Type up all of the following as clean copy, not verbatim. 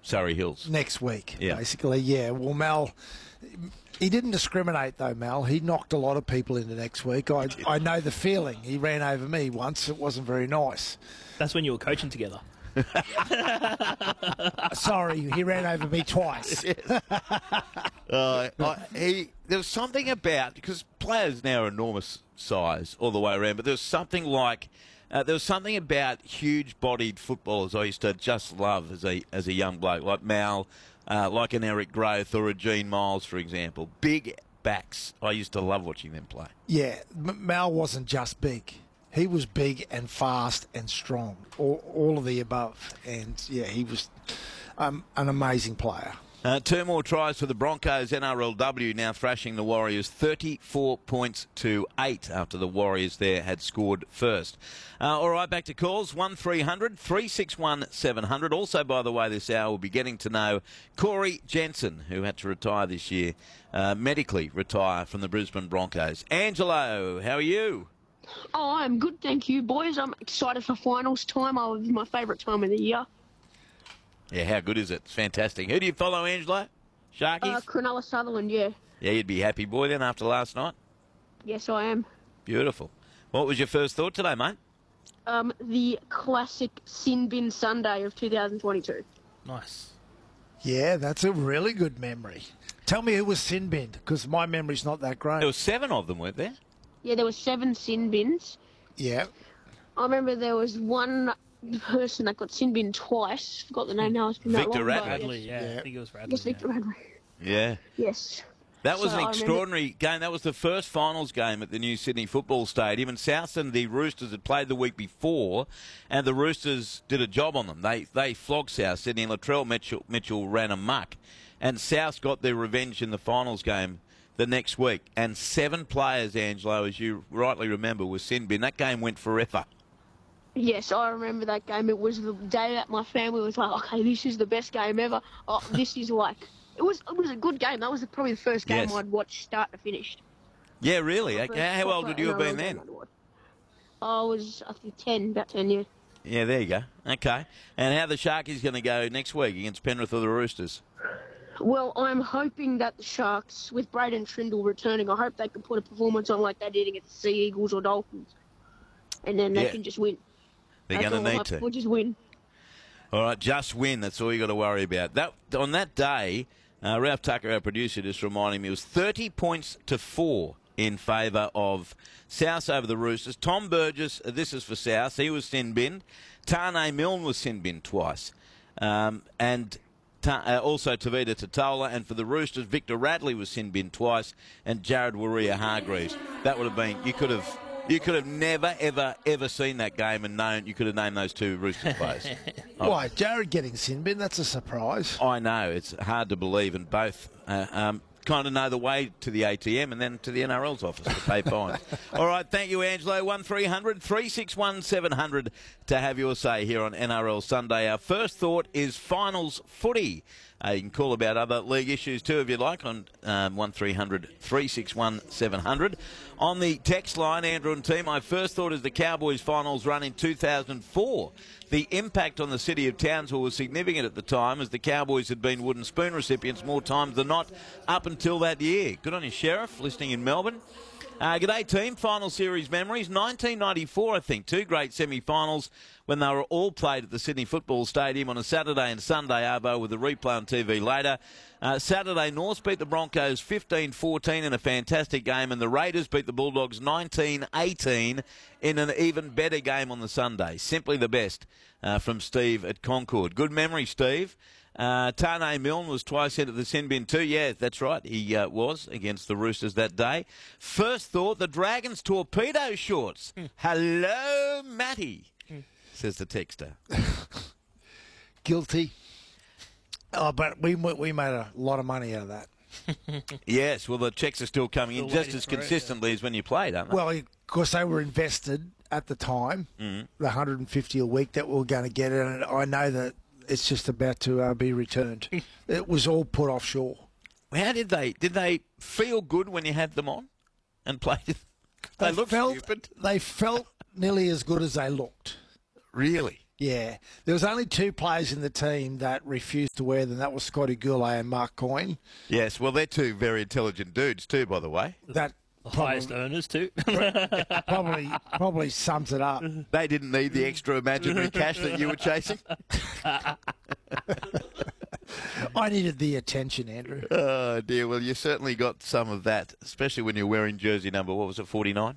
Surrey Hills. Next week, Yeah. basically. Yeah, well, Mal, he didn't discriminate, though, Mal. He knocked a lot of people into next week. I know the feeling. He ran over me once. It wasn't very nice. That's when you were coaching together. Sorry, he ran over me twice. There was something about, because players now are enormous size all the way around, but there was something about huge-bodied footballers I used to just love as a young bloke, like Mal, like an Eric Groth or a Gene Miles, for example. Big backs. I used to love watching them play. Yeah, Mal wasn't just big. He was big and fast and strong, all of the above. And, yeah, he was an amazing player. 2 more tries for the Broncos. NRLW now thrashing the Warriors 34 points to 8 after the Warriors there had scored first. All right, back to calls. 1300 361 700. Also, by the way, this hour we'll be getting to know Corey Jensen, who had to retire this year, medically retire from the Brisbane Broncos. Angelo, how are you? Oh, I'm good, thank you, boys. I'm excited for finals time. It's my favourite time of the year. Yeah, how good is it? It's fantastic. Who do you follow, Angelo? Sharkies? Cronulla Sutherland, yeah. Yeah, you'd be happy boy then after last night? Yes, I am. Beautiful. What was your first thought today, mate? The classic sin bin Sunday of 2022. Nice. Yeah, that's a really good memory. Tell me who was sin binned, because my memory's not that great. There were 7 of them, weren't there? Yeah, there were 7 sin bins. Yeah. I remember there was one person that got sin bin twice. Forgot the name now. It's been that Victor long, Radley. but Radley, yeah. I think it was Radley. Yes, Victor Radley. Yeah. Yes. That was So an I remember- extraordinary game. That was the first finals game at the new Sydney Football Stadium. And South and the Roosters had played the week before, and the Roosters did a job on them. They flogged South Sydney, and Latrell Mitchell ran amok. And South got their revenge in the finals game the next week. And 7 players, Angelo, as you rightly remember, were sin bin. That game went forever. Yes, I remember that game. It was the day that my family was like, okay, this is the best game ever. Oh, this is like... It was a good game. That was probably the first game Yes. I'd watched start to finish. Yeah, really? First How old proper would you have been NRL game then? I'd watched. I was, I think, 10, about 10 years. Yeah, there you go. Okay. And how are the Sharkies going to go next week against Penrith or the Roosters? Well, I'm hoping that the Sharks, with Braden Trindle returning, I hope they can put a performance on like they did against the Sea Eagles or Dolphins. And then they Yeah. can just win. They're That's going to all I'm need hoping to. for, just win. All right, just win. That's all you got to worry about. On that day, Ralph Tucker, our producer, just reminding me, it was 30 points to 4 in favour of South over the Roosters. Tom Burgess, this is for South, he was sin binned. Tane Milne was sin binned twice. And also Tavita Totola. And for the Roosters, Victor Radley was sin binned twice. And Jared Warrior-Hargreaves. That would have been, you could have never, ever seen that game and known, you could have named those 2 Roosters players. Why, Jared getting sin bin? That's a surprise. I know, it's hard to believe, and both kind of know the way to the ATM and then to the NRL's office to pay fines. All right, thank you, Angelo. 1300 361 700 to have your say here on NRL Sunday. Our first thought is finals footy. You can call about other league issues too if you'd like on 1300 361 700. On the text line, Andrew and team, my first thought is the Cowboys finals run in 2004. The impact on the city of Townsville was significant at the time, as the Cowboys had been wooden spoon recipients more times than not up until that year. Good on you, Sheriff, listening in Melbourne. G'day, team. Final series memories. 1994, I think. 2 great semi-finals when they were all played at the Sydney Football Stadium on a Saturday and Sunday, Arvo, with a replay on TV later. Saturday, Norths beat the Broncos 15-14 in a fantastic game, and the Raiders beat the Bulldogs 19-18 in an even better game on the Sunday. Simply the best from Steve at Concord. Good memory, Steve. Tane Milne was twice sent at the sin bin too. Yeah, that's right. He was against the Roosters that day. First thought, the Dragons torpedo shorts. Hello, Matty, says the texter. Guilty. Oh, but we made a lot of money out of that. Yes, well, the checks are still coming in Still just waiting as for it, consistently as when you played, aren't they? Well, of course, they were invested at the time, the 150 a week that we were going to get it, and I know that it's just about to be returned. It was all put offshore. How did they feel good when you had them on and played? They looked stupid. They felt nearly as good as they looked. Really? Yeah. There was only 2 players in the team that refused to wear them. That was Scotty Goulet and Mark Coyne. Yes, well, they're two very intelligent dudes too, by the way. That The highest earners too. probably sums it up. They didn't need the extra imaginary cash that you were chasing. I needed the attention, Andrew. Oh, dear. Well, you certainly got some of that, especially when you're wearing jersey number, what was it, 49?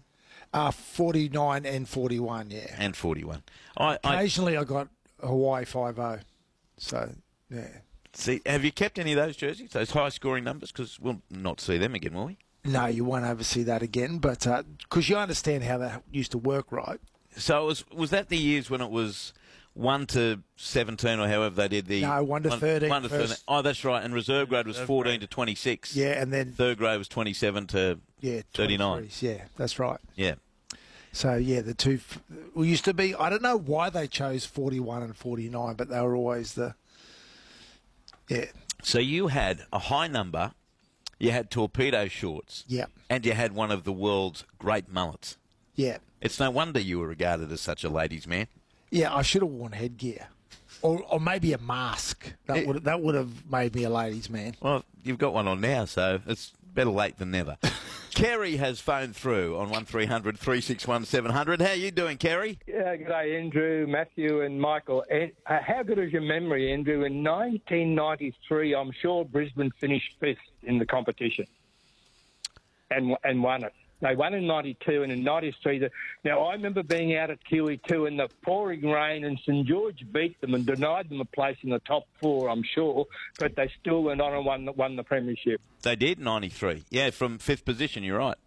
49 and 41, yeah. And 41. Occasionally I got Hawaii 5-0. So, yeah. See, have you kept any of those jerseys, those high-scoring numbers? Because we'll not see them again, will we? No, you won't ever see that again, but because you understand how that used to work, right? So was that the years when it was 1 to 17 or however they did the... No, 1 to 13. 1 to 13. Oh, that's right. And reserve grade was 14 to 26. Yeah, and then... Third grade was 27 to 39. 23s, yeah, that's right. Yeah. So, yeah, the two... We used to be... I don't know why they chose 41 and 49, but they were always the... Yeah. So you had a high number, you had torpedo shorts, Yeah. and you had one of the world's great mullets. Yeah. It's no wonder you were regarded as such a ladies' man. Yeah, I should have worn headgear. Or maybe a mask. That would have made me a ladies' man. Well, you've got one on now, so it's better late than never. Kerry has phoned through on 1300 361 700. How are you doing, Kerry? Yeah, good day, Andrew, Matthew and Michael. How good is your memory, Andrew? In 1993, I'm sure Brisbane finished 5th in the competition and won it. They won in 92 and in 93. Now, I remember being out at QE2 in the pouring rain and St George beat them and denied them a place in the top 4, I'm sure, but they still went on and won the premiership. They did, 93. Yeah, from 5th position, you're right.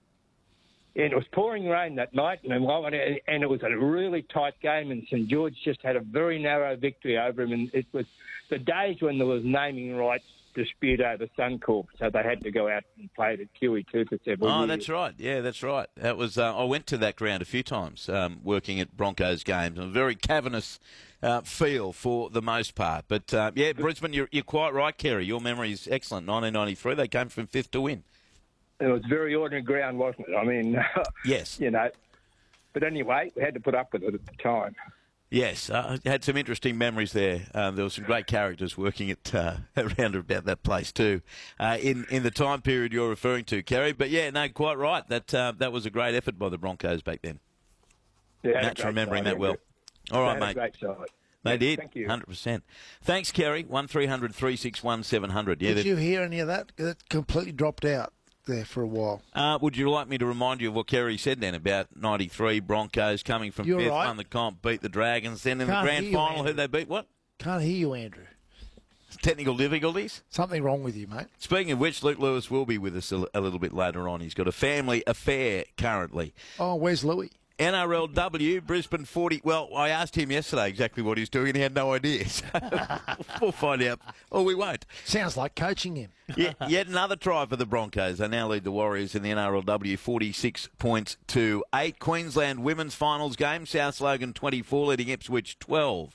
And it was pouring rain that night, and it was a really tight game, and St George just had a very narrow victory over him, and it was the days when there was naming rights dispute over Suncorp, so they had to go out and play it at QE2 for several years. Oh, that's right. Yeah, that's right. That was. I went to that ground a few times working at Broncos games. A very cavernous feel for the most part. But, yeah, Brisbane, you're quite right, Kerry. Your memory is excellent. 1993, they came from 5th to win. It was very ordinary ground, wasn't it? I mean, yes. You know. But anyway, we had to put up with it at the time. Yes, I had some interesting memories there. There were some great characters working at around about that place too, in the time period you're referring to, Kerry. But yeah, no, quite right. That was a great effort by the Broncos back then. Yeah, Matt's remembering that well. All right, mate. Great side. They did. Thank you. 100%. Thanks, Kerry. 1300 361 700. Yeah, Did you hear any of that? It completely dropped out there for a while. would you like me to remind you of what Kerry said then about 93 Broncos coming from You're 5th, right. won the comp, beat the Dragons, then in Can't the grand hear you, final, who Andrew. they beat? What? Can't hear you, Andrew. Technical difficulties? Something wrong with you, mate. Speaking of which, Luke Lewis will be with us a little bit later on. He's got a family affair currently. Oh, where's Louis? NRLW, Brisbane 40. Well, I asked him yesterday exactly what he's doing, and he had no idea. So we'll find out. Or we won't. Sounds like coaching him. Yet another try for the Broncos. They now lead the Warriors in the NRLW 46 points to 8. Queensland women's finals game. South Logan 24, leading Ipswich 12.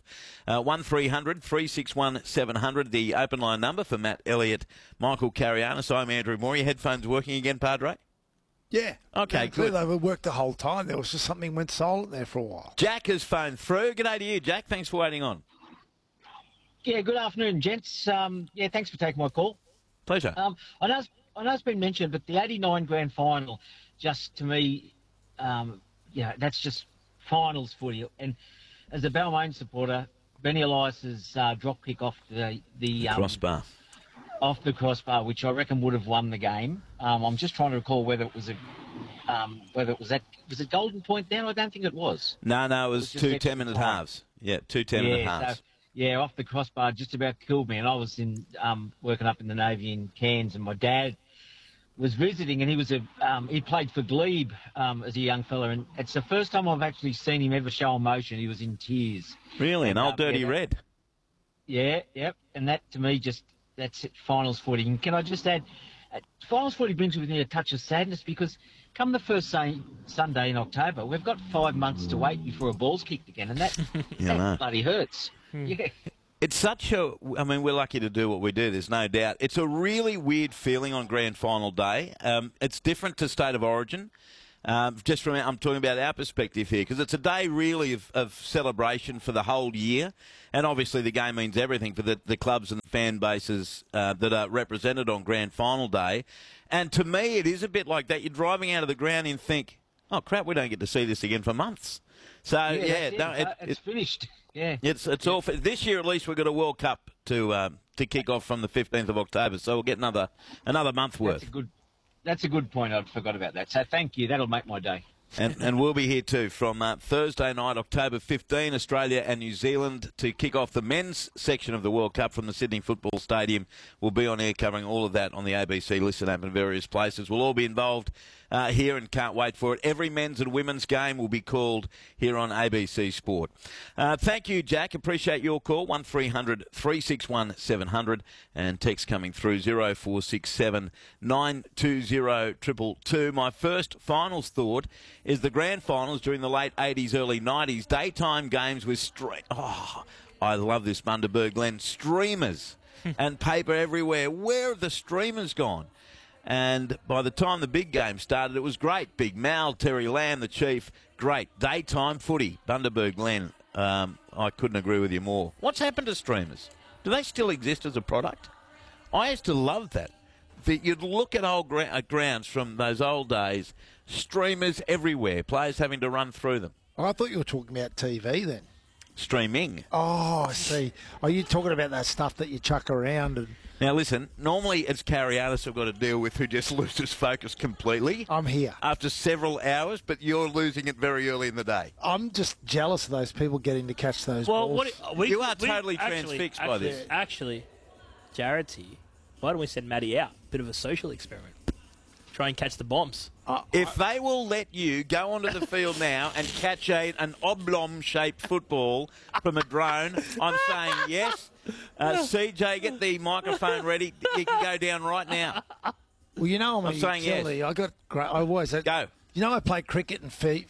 1300 361 700, the open line number for Matt Elliott, Michael Carianis. I'm Andrew Moore. Your headphones working again, Padre? Yeah. Okay, good. They worked the whole time. There was just something went silent there for a while. Jack has phoned through. G'day to you, Jack. Thanks for waiting on. Yeah, good afternoon, gents. Yeah, thanks for taking my call. Pleasure. I know it's been mentioned, but the 89 grand final, just to me, that's just finals footy. And as a Balmain supporter, Benny Elias's drop kick off the Crossbar. Off the crossbar, which I reckon would have won the game. I'm just trying to recall whether it was was it Golden Point down? I don't think it was. No, it was two 10-minute halves. Yeah, two 10-minute halves. So, off the crossbar just about killed me. And I was working up in the Navy in Cairns, and my dad was visiting, and he played for Glebe as a young fella, and it's the first time I've actually seen him ever show emotion. He was in tears. Really, an old dirty red. Yeah, yep. And that to me that's it, finals footy. And can I just add, finals footy brings with me a touch of sadness because come the first Sunday in October, we've got 5 months to wait before a ball's kicked again, and that bloody hurts. Yeah. It's such a... I mean, we're lucky to do what we do, there's no doubt. It's a really weird feeling on grand final day. It's different to State of Origin. Just from I'm talking about our perspective here, because it's a day really of celebration for the whole year, and obviously the game means everything for the clubs and the fan bases that are represented on Grand Final day. And to me, it is a bit like that. You're driving out of the ground and think, oh crap, we don't get to see this again for months. So it's finished. Yeah, it's all for, this year at least. We've got a World Cup to kick off from the 15th of October, so we'll get another month worth. That's a good point. I forgot about that. So thank you. That'll make my day. And we'll be here too from Thursday night, October 15, Australia and New Zealand to kick off the men's section of the World Cup from the Sydney Football Stadium. We'll be on air covering all of that on the ABC Listen app in various places. We'll all be involved here and can't wait for it. Every men's and women's game will be called here on ABC Sport. Thank you, Jack. Appreciate your call. 1300 361 700 and text coming through 0467 920 222. My first finals thought is the grand finals during the late 80s, early 90s. Daytime games with I love this Bundaberg Glen. Streamers and paper everywhere. Where have the streamers gone? And by the time the big game started, it was great. Big Mal, Terry Lamb, the Chief, great. Daytime footy, Bundaberg Glen. I couldn't agree with you more. What's happened to streamers? Do they still exist as a product? I used to love that. You'd look at old grounds from those old days, streamers everywhere, players having to run through them. Oh, I thought you were talking about TV then. Streaming. Oh, I see. Are you talking about that stuff that you chuck around? And Now, listen, normally it's Cariatis I've got to deal with who just loses focus completely. I'm here. After several hours, but you're losing it very early in the day. I'm just jealous of those people getting to catch those balls. You are totally transfixed by this. Actually, Jared's here. Why don't we send Matty out? Bit of a social experiment. Try and catch the bombs. If they will let you go onto the field now and catch an oblong-shaped football from a drone, I'm saying yes. CJ, get the microphone ready. You can go down right now. Well, you know I'm saying yes. I got great. I was. Go. You know I played cricket and field.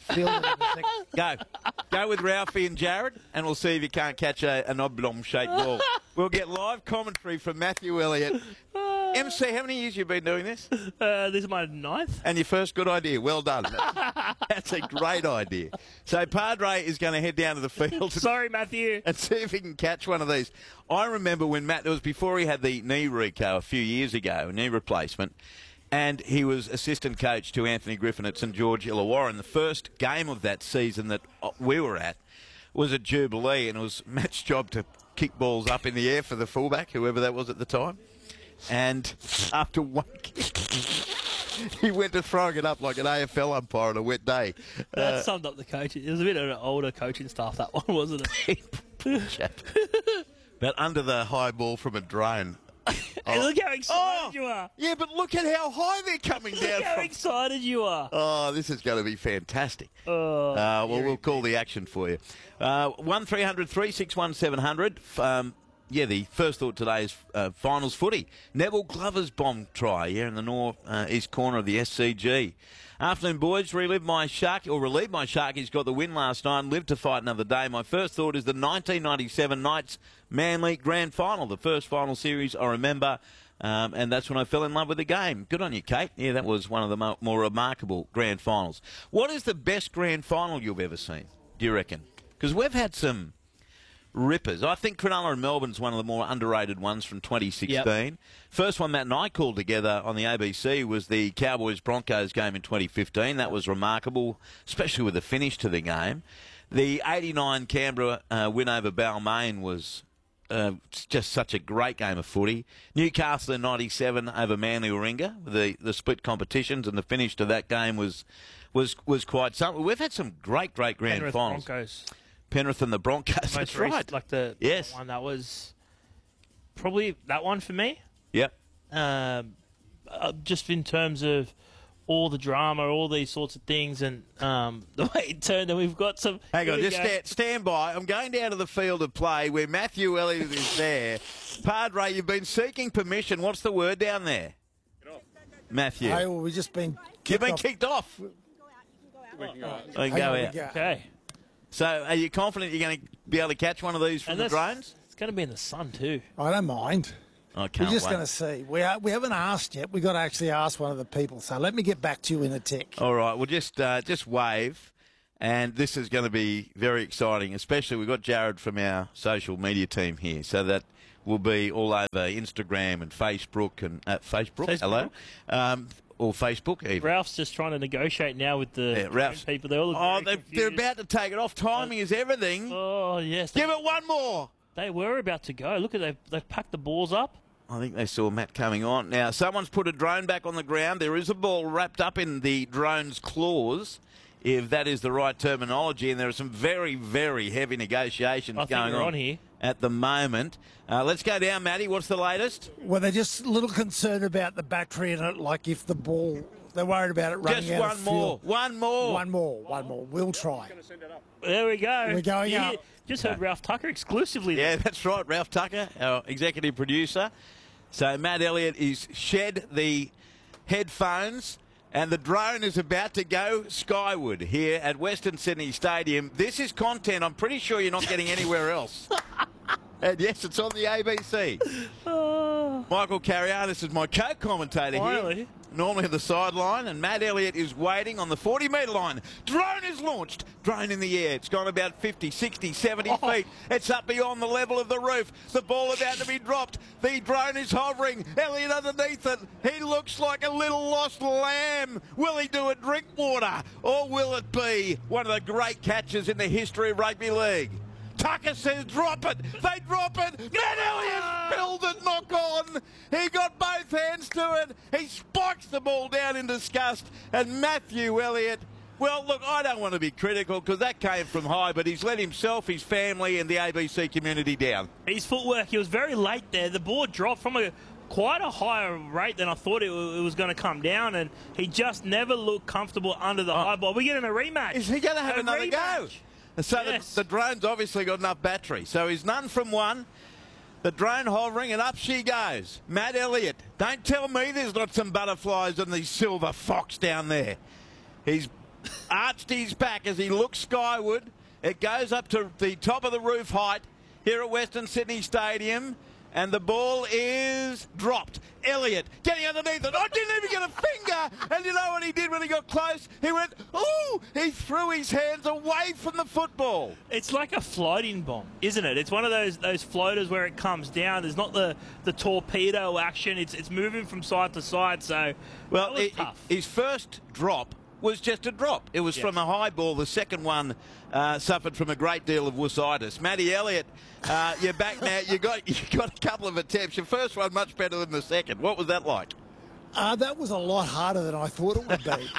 Go with Ralphie and Jared, and we'll see if you can't catch an oblong-shaped ball. We'll get live commentary from Matthew Elliott. MC, how many years have you been doing this? This is my 9th. And your first good idea. Well done. That's a great idea. So Padre is going to head down to the field. Sorry, Matthew. And see if he can catch one of these. I remember when it was before he had the knee reco a few years ago, a knee replacement, and he was assistant coach to Anthony Griffin at St George Illawarra. The first game of that season that we were at was at Jubilee, and it was Matt's job to kick balls up in the air for the fullback, whoever that was at the time. And after one kick, he went to throwing it up like an AFL umpire on a wet day. That summed up the coaching. It was a bit of an older coaching staff, that one, wasn't it? But under the high ball from a drone. Hey, look how excited you are. Yeah, but look at how high they're coming down. Look how excited you are. Oh, this is going to be fantastic. We'll call the action for you. 1300 361 700. The first thought today is finals footy. Neville Glover's bomb try here in the north east corner of the SCG. Afternoon, boys. Relieve my Sharkies got the win last night and lived to fight another day. My first thought is the 1997 Knights Manly Grand Final, the first final series I remember, and that's when I fell in love with the game. Good on you, Kate. Yeah, that was one of the more remarkable Grand Finals. What is the best Grand Final you've ever seen, do you reckon? Because we've had some rippers. I think Cronulla and Melbourne's one of the more underrated ones from 2016. Yep. First one Matt and I called together on the ABC was the Cowboys-Broncos game in 2015. That was remarkable, especially with the finish to the game. The 89 Canberra win over Balmain was just such a great game of footy. Newcastle in 97 over Manly Warringah, the split competitions, and the finish to that game was quite something. We've had some great grand Penrith finals. Broncos. Penrith and the Broncos. That's right. Like the one that was probably that one for me. Yep. Just in terms of all the drama, all these sorts of things, and the way it turned, and we've got some... Hang on, just stand by. I'm going down to the field of play where Matthew Elliott is there. Padre, you've been seeking permission. What's the word down there? Get off. Matthew. Hey, well, we've just been kicked off. You've been kicked off. We can go out. We can go out. Okay. So, are you confident you're going to be able to catch one of these from the drones? It's going to be in the sun too. I don't mind. I can't We're just wait. going to see. We haven't asked yet. We've got to actually ask one of the people. So let me get back to you in a tick. All right, well, just wave, and this is going to be very exciting, especially we've got Jared from our social media team here, so that will be all over Instagram and Facebook and Facebook. Hello, or Facebook even. Ralph's just trying to negotiate now with the Ralph's people. They're all they're confused. about to take it off. Timing is everything. Oh yes, Give it one more. they were about to go. Look at they've packed the balls up. I think they saw Matt coming on. Now, someone's put a drone back on the ground. There is a ball wrapped up in the drone's claws, if that is the right terminology, and there are some very, very heavy negotiations I think going we're on here. at the moment. Let's go down, Matty. What's the latest? Well, they're just a little concerned about the battery in it, like if the ball... They're worried about it running Just out one of more. fuel. One more. One more. We'll try. There we go. We're going Yeah, up. Just heard Ralph Tucker exclusively. Yeah, that's right. Ralph Tucker, our executive producer. So Matt Elliott is shed the headphones, and the drone is about to go skyward here at Western Sydney Stadium. This is content I'm pretty sure you're not getting anywhere else. And yes, it's on the ABC. Michael Carianis is my co-commentator Finally. here. Normally at the sideline, and Matt Elliott is waiting on the 40-metre line. Drone is launched. Drone in the air. It's gone about 50, 60, 70 feet. It's up beyond the level of the roof. The ball about to be dropped. The drone is hovering. Elliott underneath it. He looks like a little lost lamb. Will he do a drink water, or will it be one of the great catches in the history of rugby league? Tucker says drop it. They drop it. Matt Elliott spilled it, knock on. He got both hands to it. He spikes the ball down in disgust. And Matthew Elliott, well, look, I don't want to be critical because that came from high, but he's let himself, his family and the ABC community down. His footwork, he was very late there. The ball dropped from quite a higher rate than I thought it was going to come down, and he just never looked comfortable under the high ball. We're getting a rematch. Is he going to have another go? rematch. So Yes. the drone's obviously got enough battery. So he's none from one. The drone hovering, and up she goes. Matt Elliott. Don't tell me there's not some butterflies on the silver fox down there. He's arched his back as he looks skyward. It goes up to the top of the roof height here at Western Sydney Stadium, and the ball is dropped. Elliott getting underneath it. I didn't even get a finger. And you know what he did when he got close? He went, ooh! He threw his hands away from the football. It's like a floating bomb, isn't it? It's one of those floaters where it comes down. There's not the torpedo action. It's moving from side to side. So, Well, that was tough. his first drop was just a drop. It was from a high ball. The second one suffered from a great deal of wussitis. Matty Elliott, you're back now. You got a couple of attempts. Your first one much better than the second. What was that like? That was a lot harder than I thought it would be.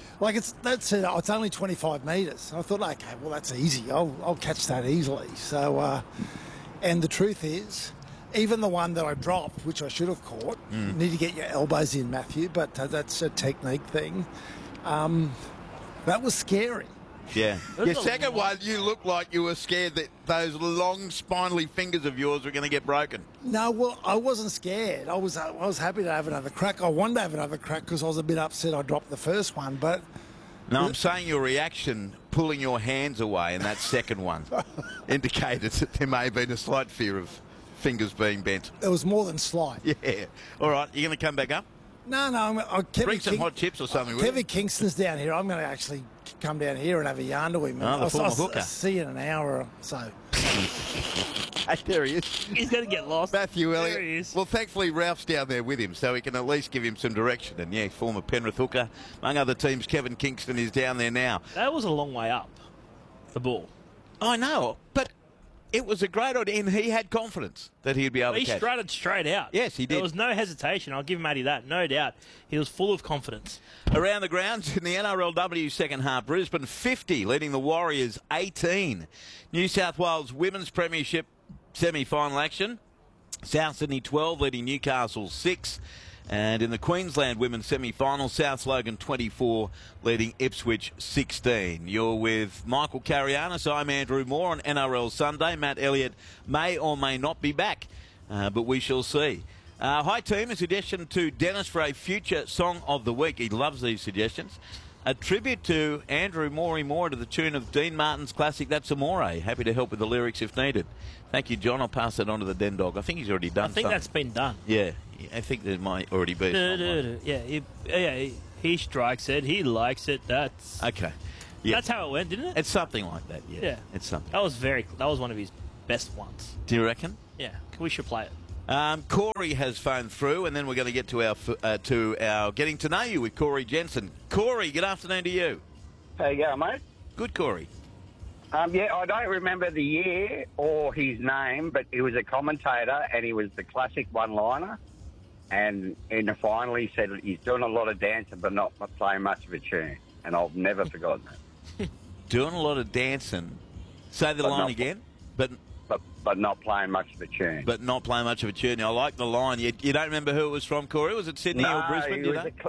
It's only 25 metres. I thought, okay, well, that's easy. I'll catch that easily. So, and the truth is, even the one that I dropped, which I should have caught, you need to get your elbows in, Matthew, but that's a technique thing. That was scary. Yeah. That's Your a second one, you looked like you were scared that those long, spindly fingers of yours were going to get broken. No, well, I wasn't scared. I was happy to have another crack. I wanted to have another crack because I was a bit upset I dropped the first one, but... No, I'm saying your reaction, pulling your hands away in that second one, indicated that there may have been a slight fear of fingers being bent. It was more than slight. Yeah. All right, you're going to come back up? No, Bring some hot chips or something with you. Kevin Kingston's down here. I'm going to actually come down here and have a yarn to him. Oh, the former I'll hooker. see you in an hour or so. Hey, there he is. He's going to get lost. Matthew There Elliott. he is. Well, thankfully, Ralph's down there with him, so he can at least give him some direction. And, yeah, former Penrith hooker. Among other teams, Kevin Kingston is down there now. That was a long way up, the ball. I know, but it was a great idea, and he had confidence that he'd be able He to catch. strutted straight out. Yes, he did. There was no hesitation. I'll give Matty that. No doubt. He was full of confidence. Around the grounds in the NRLW second half, Brisbane 50, leading the Warriors 18. New South Wales Women's Premiership semi-final action. South Sydney 12, leading Newcastle 6. And in the Queensland Women's semi-final, South Logan 24, leading Ipswich 16. You're with Michael Carianis. I'm Andrew Moore on NRL Sunday. Matt Elliott may or may not be back, but we shall see. Hi, team. A suggestion to Dennis for a future Song of the Week. He loves these suggestions. A tribute to Andrew Moore to the tune of Dean Martin's classic That's Amore. Happy to help with the lyrics if needed. Thank you, John. I'll pass that on to the Den Dog. I think he's already done I think something. that's been done. Yeah, I think there might already be something. He strikes it. He likes it. That's Okay. Yeah. That's how it went, didn't it? It's something like that, yeah. Yeah. It's something. That was one of his best ones. Do you reckon? Yeah, we should play it. Corey has phoned through, and then we're going to get to our Getting to Know You with Corey Jensen. Corey, good afternoon to you. How you going, mate? Good, Corey. I don't remember the year or his name, but he was a commentator, and he was the classic one-liner. And in the final, he said he's doing a lot of dancing, but not playing much of a tune. And I've never forgotten that. Doing a lot of dancing. Say the line again. But not playing much of a tune. But not playing much of a tune. I like the line. You don't remember who it was from, Corey? Was it Sydney or Brisbane?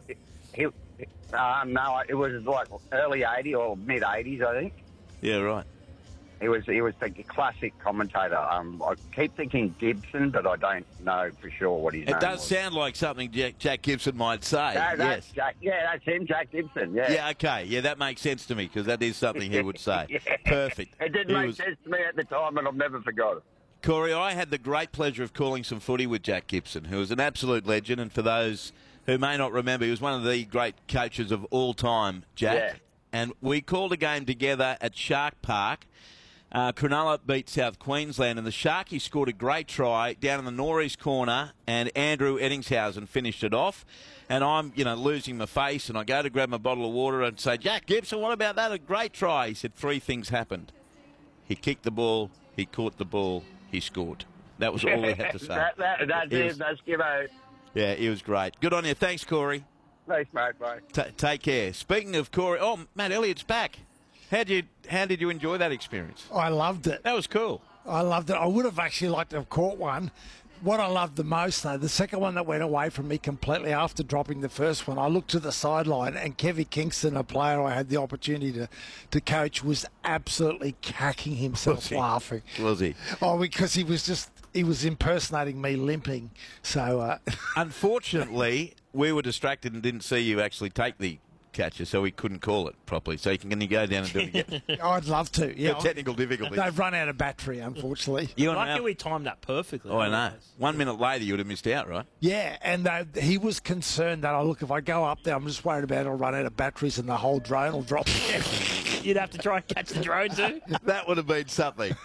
No, it was like early 80s or mid 80s, I think. Yeah, right. He was the classic commentator. I keep thinking Gibson, but I don't know for sure what his name was. It does sound like something Jack Gibson might say. No, that's yes. Jack. Yeah, that's him, Jack Gibson. Yeah. Yeah, okay. Yeah, that makes sense to me because that is something he would say. Yeah. Perfect. It didn't make sense to me at the time, and I've never forgot it. Corey, I had the great pleasure of calling some footy with Jack Gibson, who was an absolute legend. And for those who may not remember, he was one of the great coaches of all time, Jack. Yeah. And we called a game together at Shark Park. Cronulla beat South Queensland, and the Sharkies scored a great try down in the northeast corner, and Andrew Eddingshausen finished it off. And I'm, losing my face, and I go to grab my bottle of water and say, Jack Gibson, what about that? A great try. He said 3 things happened. He kicked the ball, he caught the ball, he scored. That was all he had to say. That's Gibbo. Yeah, he was great. Good on you. Thanks, Corey. Thanks, mate. Bye. Take care. Speaking of Corey, Matt Elliott's back. How did you enjoy that experience? I loved it. That was cool. I loved it. I would have actually liked to have caught one. What I loved the most, though, the second one that went away from me completely after dropping the first one, I looked to the sideline and Kevin Kingston, a player I had the opportunity to coach, was absolutely cacking himself laughing. Was he? Oh, because he was impersonating me limping. So, unfortunately, we were distracted and didn't see you actually take the catcher, so we couldn't call it properly. So can you go down and do it again? I'd love to. Yeah, technical difficulties. They've run out of battery, unfortunately. Lucky we timed that perfectly. Oh, I know. 1 minute later, you would have missed out, right? Yeah, and he was concerned that, if I go up there, I'm just worried about I'll run out of batteries and the whole drone will drop. You'd have to try and catch the drone too. That would have been something.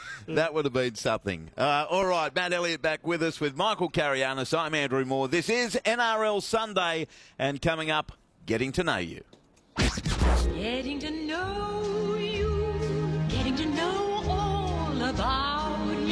All right, Matt Elliott back with us with Michael Carianis. I'm Andrew Moore. This is NRL Sunday, and coming up, Getting to Know You. Getting to know you, getting to know all about you.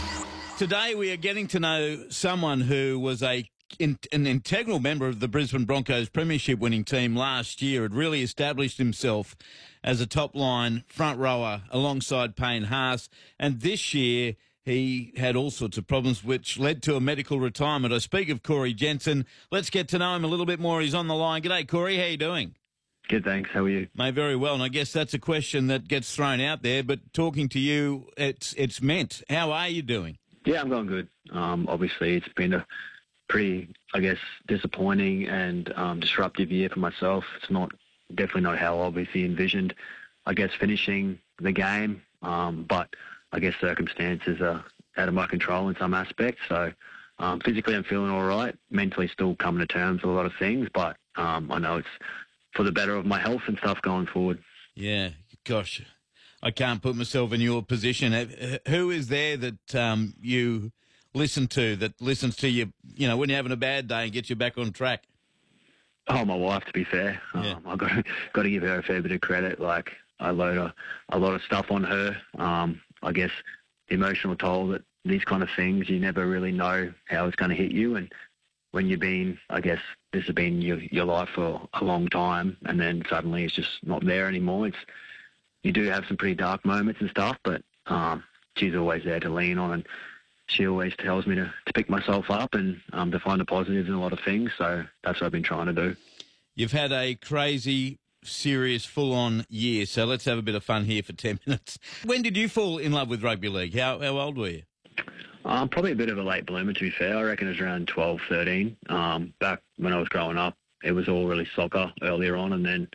Today we are getting to know someone who was an integral member of the Brisbane Broncos premiership winning team last year. Had really established himself as a top-line front rower alongside Payne Haas. And this year he had all sorts of problems which led to a medical retirement. I speak of Corey Jensen. Let's get to know him a little bit more. He's on the line. G'day, Corey. How you doing? Good, thanks. How are you? Mate, very well. And I guess that's a question that gets thrown out there, but talking to you, it's meant. How are you doing? Yeah, I'm going good. Obviously, it's been a pretty, disappointing and disruptive year for myself. It's definitely not how I obviously envisioned, finishing the game. But I guess circumstances are out of my control in some aspects. So physically I'm feeling all right. Mentally still coming to terms with a lot of things, but I know it's for the better of my health and stuff going forward. Yeah, gosh, I can't put myself in your position. Who is there that you listen to, that listens to you, when you're having a bad day and gets you back on track? Oh, my wife, to be fair. Yeah. I've got to give her a fair bit of credit. I load a lot of stuff on her. I guess the emotional toll that these kind of things, you never really know how it's going to hit you. And when you've been, this has been your life for a long time, and then suddenly it's just not there anymore. You do have some pretty dark moments and stuff, but she's always there to lean on, and she always tells me to pick myself up and to find the positives in a lot of things. So that's what I've been trying to do. You've had a crazy, serious, full-on year, so let's have a bit of fun here for 10 minutes. When did you fall in love with rugby league? How old were you? Probably a bit of a late bloomer, to be fair. I reckon it was around 12, 13. Back when I was growing up, it was all really soccer earlier on, and then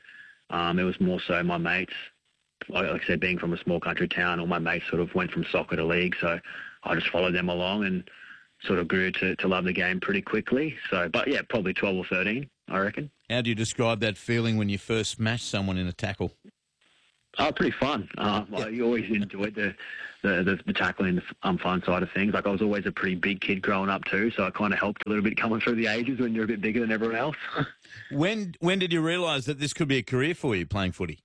It was more so my mates. Like I said, being from a small country town, all my mates sort of went from soccer to league, so I just followed them along and sort of grew to love the game pretty quickly. So, but yeah, probably 12 or 13, I reckon. How do you describe that feeling when you first smashed someone in a tackle? Oh, pretty fun. You always enjoyed the tackling, the fun side of things. Like I was always a pretty big kid growing up too, so it kind of helped a little bit coming through the ages when you're a bit bigger than everyone else. When did you realise that this could be a career for you, playing footy?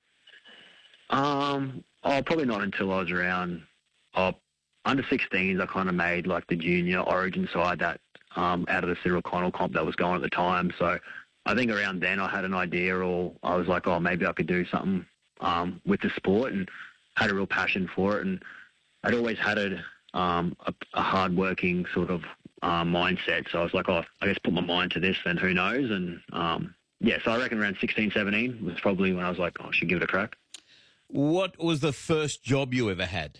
Probably not until I was around under 16s. I kind of made like the junior origin side that out of the Cyril Connell comp that was going at the time. So I think around then I had an idea, or I was like, oh, maybe I could do something with the sport, and had a real passion for it. And I'd always had a hard-working sort of mindset. So I was like, oh, I guess put my mind to this, then who knows? And so I reckon around 16, 17 was probably when I was like, oh, I should give it a crack. What was the first job you ever had?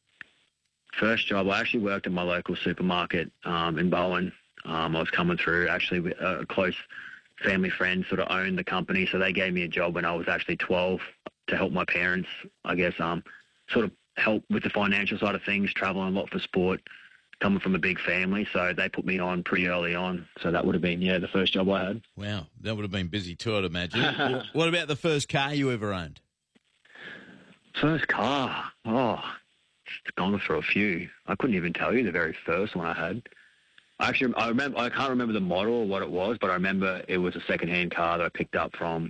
First job, I actually worked in my local supermarket in Bowen. I was coming through, actually, with a close family friend sort of owned the company, so they gave me a job when I was actually 12 to help my parents, I guess, sort of help with the financial side of things, traveling a lot for sport, coming from a big family. So they put me on pretty early on. So that would have been, the first job I had. Wow, that would have been busy too, I'd imagine. What about the first car you ever owned? First car? Oh, it's gone through a few. I couldn't even tell you the very first one I had. Actually, I can't remember the model or what it was, but I remember it was a second-hand car that I picked up from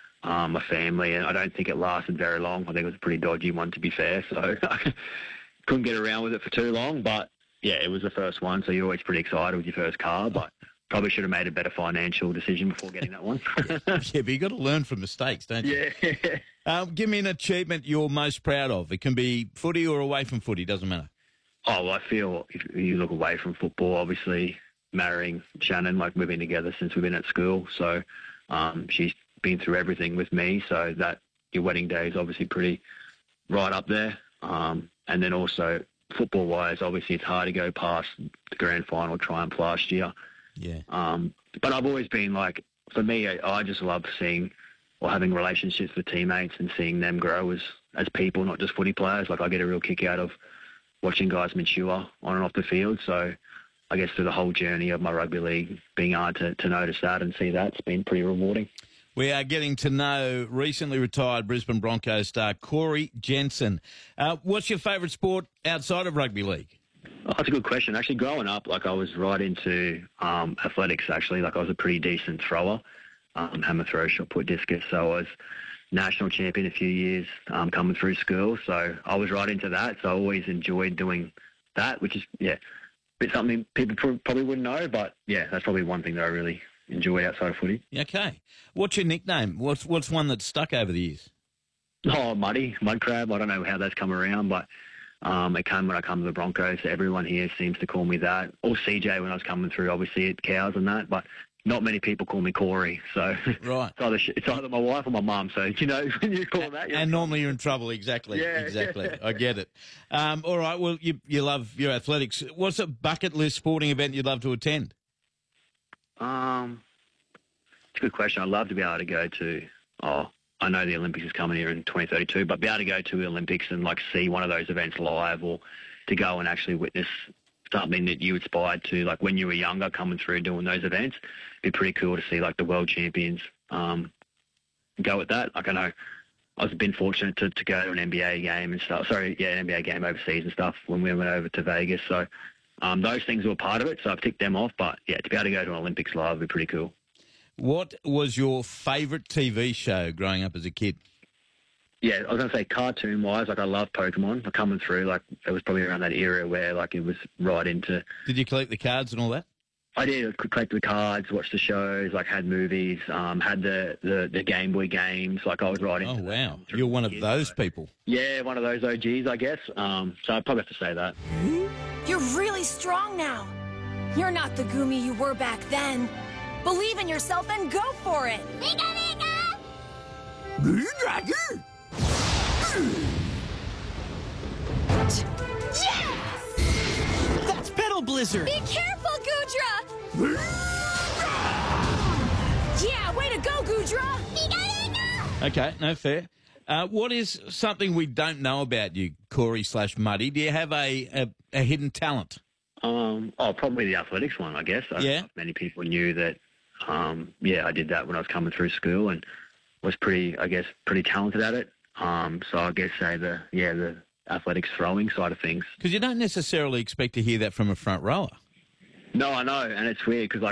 my family, and I don't think it lasted very long. I think it was a pretty dodgy one, to be fair, so I couldn't get around with it for too long. But, yeah, it was the first one, so you're always pretty excited with your first car, but probably should have made a better financial decision before getting that one. Yeah, but you've got to learn from mistakes, don't you? Yeah. Give me an achievement you're most proud of. It can be footy or away from footy, doesn't matter. Oh, well, I feel if you look away from football, obviously marrying Shannon, like we've been together since we've been at school. So she's been through everything with me. So that your wedding day is obviously pretty right up there. And then also football-wise, obviously it's hard to go past the grand final triumph last year. Yeah. But I've always been like, for me, I just love seeing or having relationships with teammates and seeing them grow as people, not just footy players. Like I get a real kick out of watching guys mature on and off the field. So I guess through the whole journey of my rugby league, being able to notice that and see that's been pretty rewarding. We are getting to know recently retired Brisbane Broncos star Corey Jensen. What's your favourite sport outside of rugby league? Oh, that's a good question. Actually, growing up, like I was right into athletics, actually. Like I was a pretty decent thrower, hammer throw, shot put, discus. So I was national champion a few years coming through school. So I was right into that. So I always enjoyed doing that, which is, a bit something people probably wouldn't know. But, that's probably one thing that I really enjoy outside of footy. Okay. What's your nickname? What's one that's stuck over the years? Oh, Muddy, Mud Crab. I don't know how that's come around, but it came when I come to the Broncos. Everyone here seems to call me that. Or CJ when I was coming through, obviously, at Cows and that. But not many people call me Corey. So right. It's either my wife or my mum. So, when you call that. And normally you're in trouble. Exactly. Yeah. Exactly. I get it. All right. Well, you love your athletics. What's a bucket list sporting event you'd love to attend? It's a good question. I'd love to be able to go to, I know the Olympics is coming here in 2032, but be able to go to the Olympics and see one of those events live, or to go and actually witness something that you aspired to, like when you were younger coming through doing those events. It'd be pretty cool to see the world champions go at that. I know I've been fortunate to go to an NBA game and stuff. An NBA game overseas and stuff when we went over to Vegas. So those things were part of it, so I've ticked them off. But, to be able to go to an Olympics live would be pretty cool. What was your favourite TV show growing up as a kid? Yeah, I was going to say cartoon-wise, I love Pokemon. Coming through, it was probably around that era where, it was right into... Did you collect the cards and all that? I did. I collect the cards, watch the shows, had movies, had the Game Boy games. I was right into... Oh, wow. You're one of those people. Yeah, one of those OGs, I guess. So I'd probably have to say that. You're really strong now. You're not the Goomy you were back then. Believe in yourself and go for it! Mika, Mika! Yes! That's Pedal Blizzard! Be careful, Gudra! Yeah, way to go, Gudra! Mika, Mika! Okay, no, fair. What is something we don't know about you, Corey/Muddy? Do you have a hidden talent? Probably the athletics one, I guess. Many people knew that, I did that when I was coming through school and was pretty talented at it. So I guess the athletics throwing side of things. Because you don't necessarily expect to hear that from a front rower. No, I know, and it's weird because